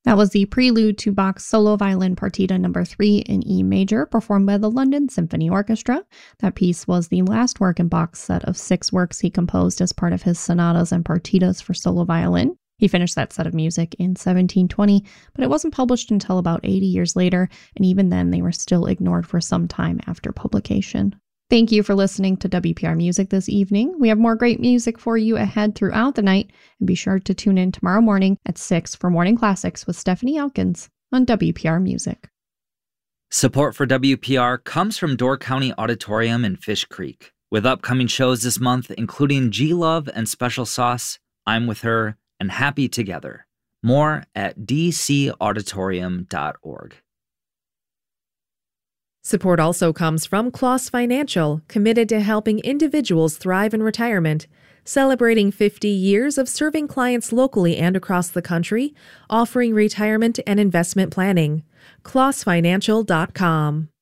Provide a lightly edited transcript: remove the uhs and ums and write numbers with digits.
That was the prelude to Bach's Solo Violin Partita No. 3 in E major, performed by the London Symphony Orchestra. That piece was the last work in Bach's set of 6 works he composed as part of his sonatas and partitas for solo violin. He finished that set of music in 1720, but it wasn't published until about 80 years later, and even then they were still ignored for some time after publication. Thank you for listening to WPR Music this evening. We have more great music for you ahead throughout the night, and be sure to tune in tomorrow morning at 6 for Morning Classics with Stephanie Elkins on WPR Music. Support for WPR comes from Door County Auditorium in Fish Creek, with upcoming shows this month including G-Love and Special Sauce, I'm With Her, and Happy Together. More at dcauditorium.org. Support also comes from Kloss Financial, committed to helping individuals thrive in retirement, celebrating 50 years of serving clients locally and across the country, offering retirement and investment planning. KlossFinancial.com.